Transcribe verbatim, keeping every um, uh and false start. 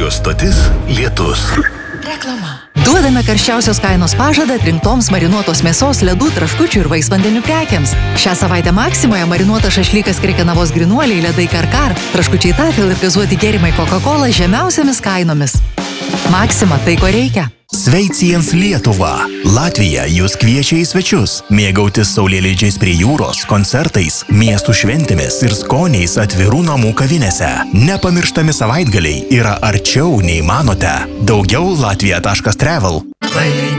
Radio stotis Lietus. Reklama. Duodame karščiausios kainos pažadą atrinktoms marinuotos mėsos, ledų, traškučių ir vaisvandenių prekiams. Šią savaitę Maksimoje marinuotas šašlykas Krekenavos grynuoliai, ledai Karkar, traškučiai Tafel ir gazuoti gėrimai Coca-Cola žemiausiamis kainomis. Maksima, tai ko reikia. Sveiciens Lietuva. Latvija jūs kviečia į svečius, mėgautis saulėleidžiais prie jūros, koncertais, miestų šventėmis ir skoniais atvirų namų kavinėse. Nepamirštami savaitgaliai yra arčiau nei manote. Daugiau latvija taškas travel.